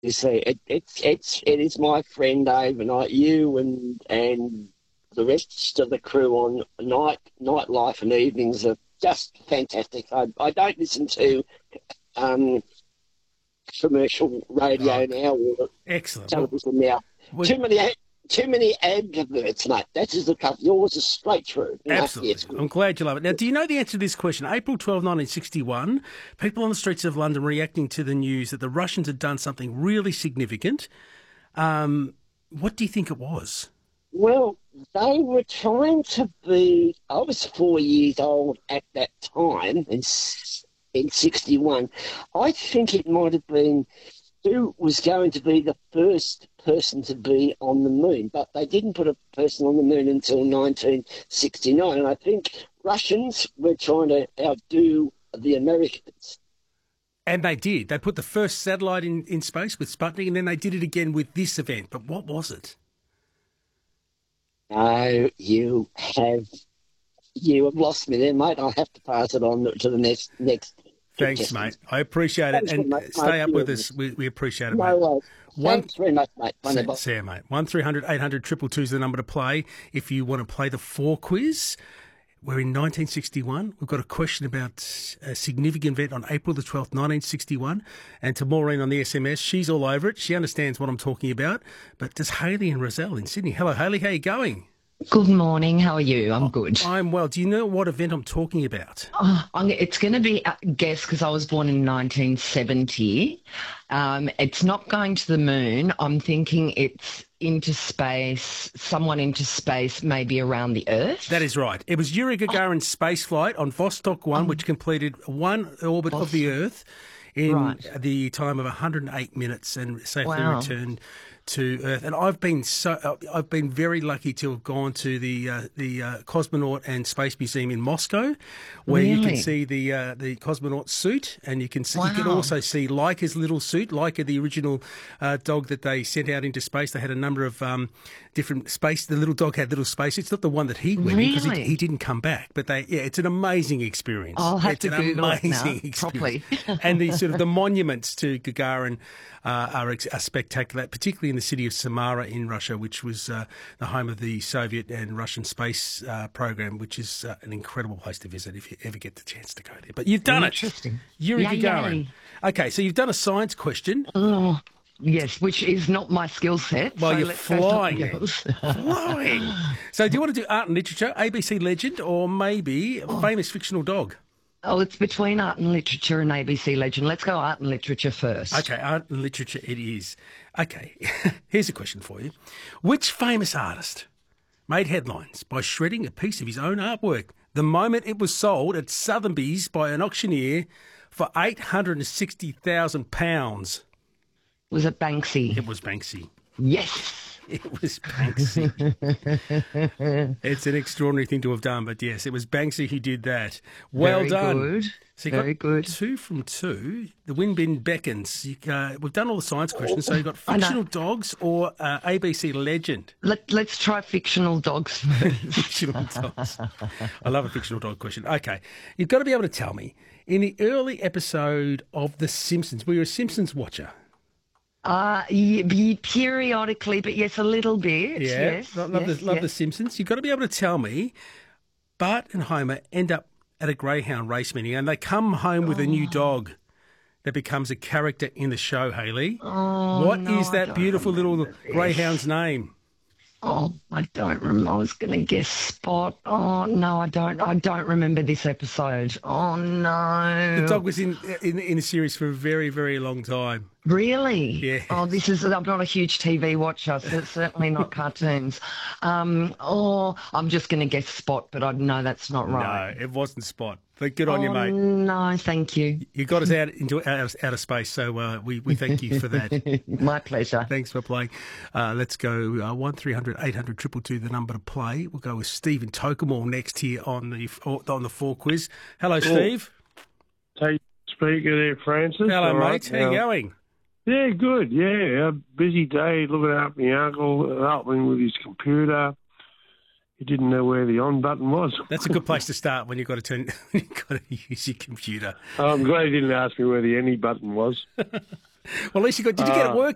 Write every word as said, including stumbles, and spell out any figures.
You see, it, it's it's it is my friend Dave and I, you and and the rest of the crew on night nightlife and evenings are just fantastic. I I don't listen to um, commercial radio Oh, now or excellent. television now. Well, Too many ad- too many adverts, mate. That's just the cut. Yours is straight through. You know? absolutely. Yes. I'm glad you love it. Now, do you know the answer to this question? April twelfth, nineteen sixty-one, people on the streets of London reacting to the news that the Russians had done something really significant. Um, what do you think it was? Well, they were trying to be. I was four years old at that time in s- in sixty-one. I think it might have been who was going to be the first person to be on the moon, but they didn't put a person on the moon until nineteen sixty-nine. And I think Russians were trying to outdo the Americans. And they did. They put the first satellite in, in space with Sputnik, and then they did it again with this event. But what was it? No, you have you have lost me there, mate. I'll have to pass it on to the next next. Thanks, contestant. mate. I appreciate it. Thanks And very much, stay mate. up with us. We, we appreciate it, No mate. worries. One- Thanks very much, mate. Bye now, See, bye. see you, mate. one three hundred eight hundred two two two is the number to play if you want to play the four quiz. We're in nineteen sixty-one. We've got a question about a significant event on April the twelfth, nineteen sixty-one. And to Maureen on the S M S, she's all over it. She understands what I'm talking about. But does Hayley and Roselle in Sydney? Hello, Hayley. How you going? Good morning. How are you? I'm good. I'm well. Do you know what event I'm talking about? Oh, I'm, it's going to be a guess because I was born in nineteen seventy. Um, it's not going to the moon. I'm thinking it's into space, someone into space, maybe around the Earth. That is right. It was Yuri Gagarin's space flight on Vostok one, which completed one orbit of the Earth in Right. the time of one hundred eight minutes and safely Wow. returned to Earth. And I've been so uh, I've been very lucky to have gone to the uh, the uh, Cosmonaut and Space Museum in Moscow, where you can Really? see the uh, the cosmonaut suit, and you can see, you can Wow. also see Laika's little suit, Laika, the original uh, dog that they sent out into space. They had a number of um, different space. The little dog had little space. It's not the one that he went in because he, Really? he didn't come back. But they, yeah, it's an amazing experience. I'll have it's to an Google it now, amazing experience. properly. And the sort of the monuments to Gagarin uh, are, ex- are spectacular, particularly in the city of Samara in Russia, which was uh, the home of the Soviet and Russian space uh, program, which is uh, an incredible place to visit if you ever get the chance to go there. But you've done Interesting. it. Yuri Yay, Gagarin. yay. Okay, so you've done a science question. Oh, yes, which is not my skill set. Well, so you're let's go for flying. something else. Flying. So do you want to do art and literature, A B C legend, or maybe a famous fictional dog? Oh, it's between art and literature and A B C legend. Let's go art and literature first. Okay, art and literature it is. Okay, here's a question for you. Which famous artist made headlines by shredding a piece of his own artwork the moment it was sold at Sotheby's by an auctioneer for eight hundred sixty thousand pounds? Was it Banksy? It was Banksy. Yes. It was Banksy. It's an extraordinary thing to have done, but yes, it was Banksy who did that. Well Very done. good. So you Very got good. two from two. The wind bin beckons. You, uh, we've done all the science questions, so you've got I know. fictional dogs or uh, A B C legend. Let, let's try fictional dogs first. Fictional dogs. I love a fictional dog question. Okay, you've got to be able to tell me, in the early episode of The Simpsons, were you a Simpsons watcher? Uh, ye- ye- periodically, but yes, a little bit. Yeah, Yes. love, love yes, the, love yes. the Simpsons. You've got to be able to tell me, Bart and Homer end up at a greyhound race meeting and they come home with a new dog that becomes a character in the show, Hayley. Oh, What is no, I that don't beautiful little remember this. greyhound's name? Oh, I don't remember. I was going to guess Spot. Oh no, I don't. I don't remember this episode. Oh no. The dog was in, in in the series for a very, very long time. Really? Yeah. Oh, this is. I'm not a huge T V watcher, so it's certainly not cartoons. Um. Oh, I'm just going to guess Spot, but I know that's not right. No, it wasn't Spot. But good on oh, you, mate. No, thank you. You got us out into out of, out of space, so uh, we, we thank you for that. My pleasure. Thanks for playing. Uh, let's go uh, one three hundred eight hundred two two two, the number to play. We'll go with Steve in Tokemore next here on the on the four quiz. Hello, Steve. Take speaker there, Francis. Hello, All right. mate. How you Um, going? Yeah, good. Yeah, a busy day looking after my uncle, helping with his computer. He didn't know where the on button was. That's a good place to start when you've got to turn, when you've got to use your computer. I'm glad he didn't ask me where the any button was. Well, at least you got. Did you get it Uh, working?